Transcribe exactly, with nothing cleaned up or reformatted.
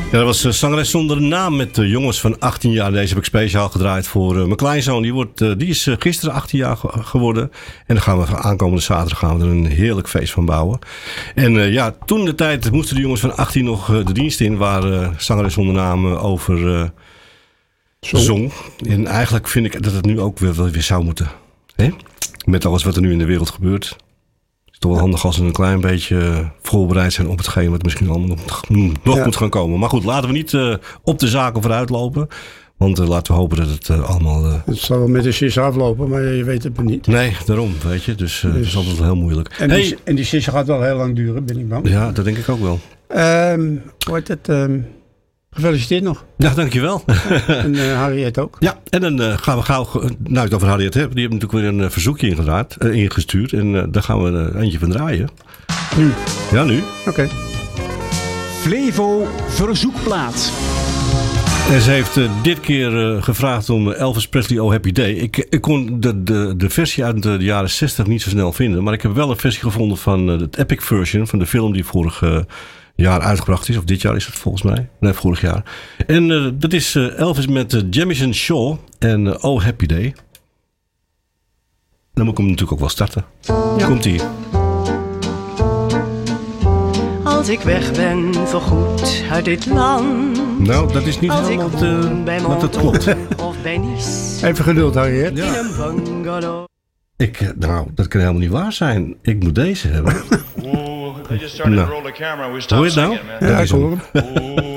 Ja, dat was uh, zangeres zonder naam met de uh, jongens van achttien jaar. Deze heb ik speciaal gedraaid voor uh, mijn kleinzoon. Die, wordt, uh, die is uh, gisteren achttien jaar ge- geworden. En dan gaan we aankomende zaterdag gaan we er een heerlijk feest van bouwen. En uh, ja, toen de tijd moesten de jongens van achttien nog uh, de dienst in. Waar uh, zangeres zonder naam uh, over uh, zong. zong. En eigenlijk vind ik dat het nu ook weer, weer, weer zou moeten. Hè? Met alles wat er nu in de wereld gebeurt. Het is toch wel handig als we een klein beetje voorbereid zijn op hetgeen wat misschien allemaal nog, nog ja. moet gaan komen. Maar goed, laten we niet uh, op de zaken vooruit lopen. Want uh, laten we hopen dat het uh, allemaal... Uh... Het zal wel met de sisser aflopen, maar je weet het niet. Nee, daarom, weet je. Dus, uh, dus... het is altijd wel heel moeilijk. En, hey. die, en die sisser gaat wel heel lang duren, ben ik bang. Ja, dat denk ik ook wel. Um, hoe heet het? Um, gefeliciteerd nog. Ja, dankjewel. En uh, Harriet ook. Ja, en dan uh, gaan we gauw... Nou, ik het over Harriet heb. Die hebben natuurlijk weer een uh, verzoekje ingedraaid, uh, ingestuurd. En uh, daar gaan we uh, eentje van draaien. Nu? Ja, nu. Oké. Okay. Flevo verzoekplaat. En ze heeft uh, dit keer uh, gevraagd om Elvis Presley Oh Happy Day. Ik, ik kon de, de, de versie uit de, de jaren zestig niet zo snel vinden. Maar ik heb wel een versie gevonden van uh, de epic version van de film die vorig uh, jaar uitgebracht is. Of dit jaar is het volgens mij. Nee, vorig jaar. En uh, dat is uh, Elvis met uh, Jamison Shaw en uh, Oh Happy Day. Dan moet ik hem natuurlijk ook wel starten. Ja. Komt-ie. Als ik weg ben voorgoed uit dit land. Nou, dat is niet als helemaal te, wat het klopt. Of bij Nice. Even geduld, Harriet. Ja. In een bungalow. Ik, nou, dat kan helemaal niet waar zijn. Ik moet deze hebben. Ooh, they just started nou. to roll the camera. We Hoor stopped je het nou? singing, man. Ja, ik hoor hem.